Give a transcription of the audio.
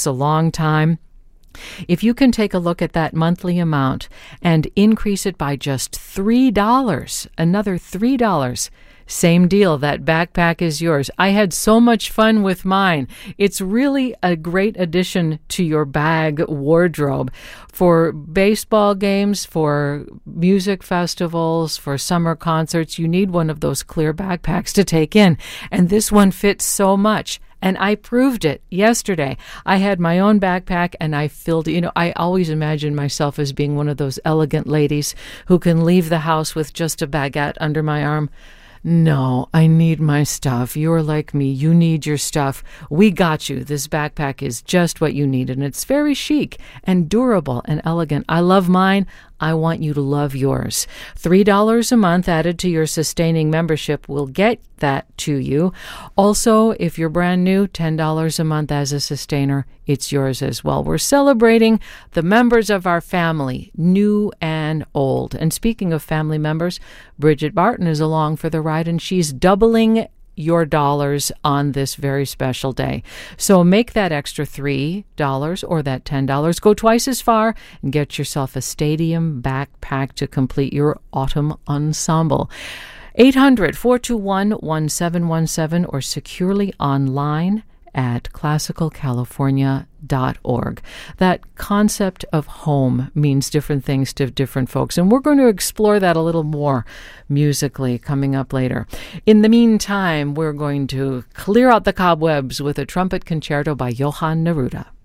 a long time. If you can take a look at that monthly amount and increase it by just $3, another $3, same deal, that backpack is yours. I had so much fun with mine. It's really a great addition to your bag wardrobe for baseball games, for music festivals, for summer concerts. You need one of those clear backpacks to take in, and this one fits so much. And I proved it yesterday. I had my own backpack and I filled, I always imagine myself as being one of those elegant ladies who can leave the house with just a baguette under my arm. No, I need my stuff. You're like me. You need your stuff. We got you. This backpack is just what you need, and it's very chic and durable and elegant. I love mine. I want you to love yours. $3 a month added to your sustaining membership will get that to you. Also, if you're brand new, $10 a month as a sustainer, it's yours as well. We're celebrating the members of our family, new and old. And speaking of family members, Bridget Barton is along for the ride, and she's doubling your dollars on this very special day. So make that extra $3 or that $10. Go twice as far and get yourself a stadium backpack to complete your autumn ensemble. 800-421-1717 or securely online at classicalcalifornia.org. That concept of home means different things to different folks, and we're going to explore that a little more musically coming up later. In the meantime, we're going to clear out the cobwebs with a trumpet concerto by Johann Neruda.